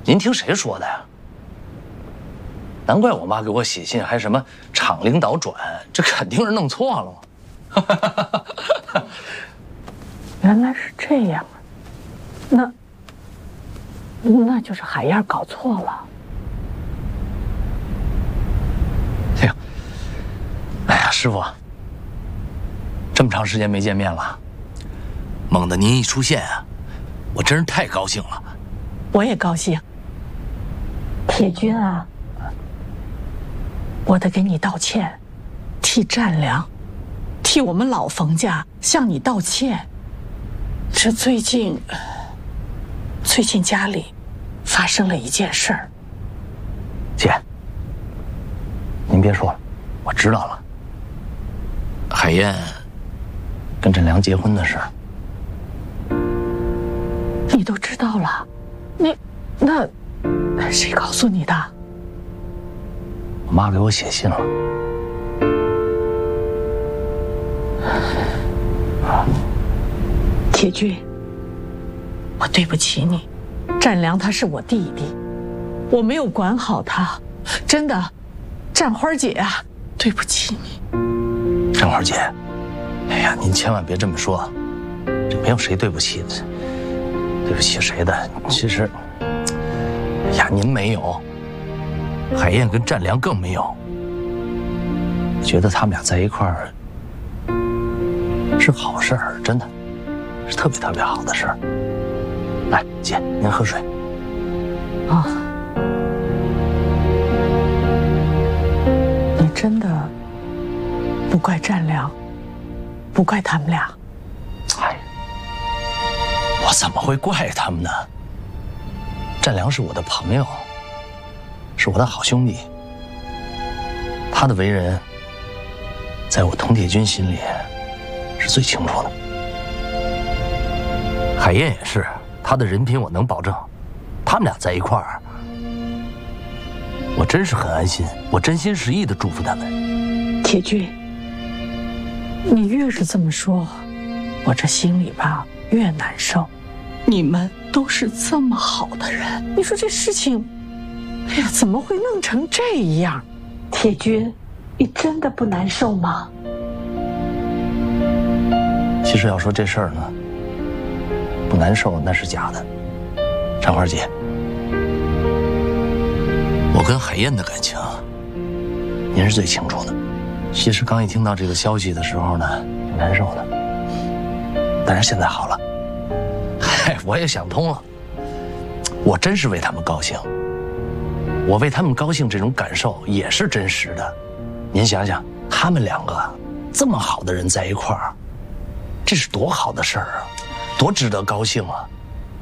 您听谁说的呀？难怪我妈给我写信还什么厂领导转，这肯定是弄错了嘛。 原来是这样啊，那就是海燕搞错了。 哎呀，师傅，这么长时间没见面了，猛的您一出现啊，我真是太高兴了。 我也高兴。铁军啊，我得给你道歉，替占良，替我们老冯家向你道歉。这最近家里发生了一件事儿。 姐，您别说了，我知道了。海燕跟占良结婚的事儿， 你都知道了？那谁告诉你的？ 我妈给我写信了。 铁军，我对不起你。占良他是我弟弟，我没有管好他，真的。占花姐啊，对不起你。 占花姐，哎呀，您千万别这么说，这没有谁对不起的，对不起谁的。其实，哎呀，您没有，海燕跟占良更没有。觉得他们俩在一块儿是好事儿，真的是特别特别好的事儿。来，姐，您喝水。 啊，你真的不怪占良，不怪他们俩？ 哎，我怎么会怪他们呢？占良是我的朋友，是我的好兄弟，他的为人，在我佟铁军心里是最清楚的。海燕也是，他的人品我能保证。他们俩在一块儿，我真是很安心，我真心实意的祝福他们。 铁军，你越是这么说，我这心里吧越难受。你们都是这么好的人，你说这事情，哎呀，怎么会弄成这样？铁军，你真的不难受吗？ 其实要说这事儿呢，不难受那是假的。占花姐，我跟海燕的感情，您是最清楚的。其实刚一听到这个消息的时候呢，挺难受的，但是现在好了。嗨，我也想通了，我真是为他们高兴。我为他们高兴这种感受也是真实的。您想想，他们两个这么好的人在一块儿，这是多好的事儿啊，多值得高兴啊！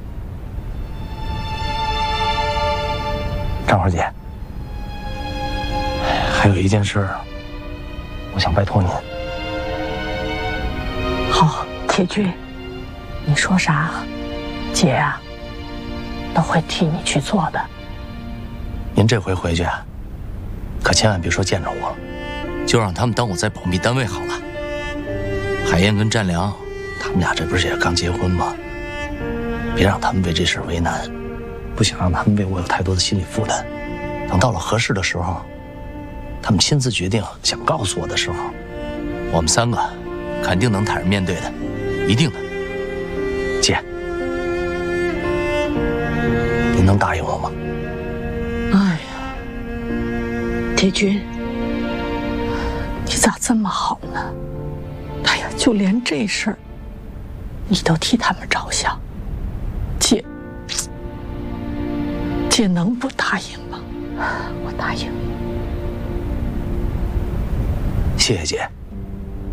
占花姐，还有一件事，我想拜托您。 好，铁军，你说啥，姐啊，都会替你去做的。 您这回回去，可千万别说见着我了，就让他们当我在保密单位好了。海燕跟占良，他们俩这不是也刚结婚吗？别让他们为这事为难，不想让他们为我有太多的心理负担。等到了合适的时候，他们亲自决定想告诉我的时候，我们三个肯定能坦然面对的，一定的。姐，您能答应我吗？ 哎呀，铁军，你咋这么好呢？哎呀，就连这事儿，你都替他们着想，姐能不答应吗？我答应你。 谢谢姐。